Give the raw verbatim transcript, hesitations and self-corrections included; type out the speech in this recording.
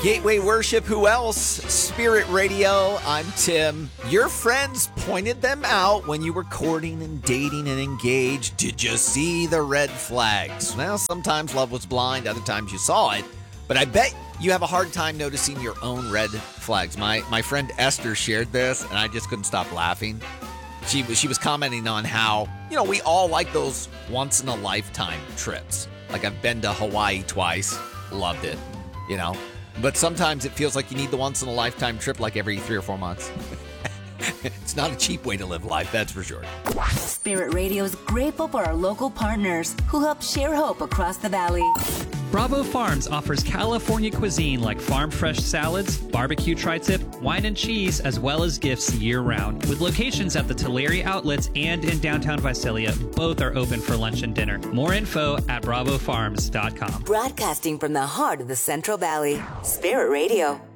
Gateway Worship, who else? Spirit Radio, I'm Tim. Your friends pointed them out when you were courting and dating and engaged. Did you see the red flags? Well, sometimes love was blind, other times you saw it. But I bet you have a hard time noticing your own red flags. My my friend Esther shared this, and I just couldn't stop laughing. She was, she was commenting on how, you know, we all like those once-in-a-lifetime trips. Like, I've been to Hawaii twice, loved it, you know. But sometimes it feels like you need the once-in-a-lifetime trip like every three or four months. It's not a cheap way to live life, that's for sure. Spirit Radio is grateful for our local partners who help share hope across the valley. Bravo Farms offers California cuisine like farm-fresh salads, barbecue tri-tip, wine and cheese, as well as gifts year-round. With locations at the Tulare Outlets and in downtown Visalia, both are open for lunch and dinner. More info at bravo farms dot com. Broadcasting from the heart of the Central Valley, Spirit Radio.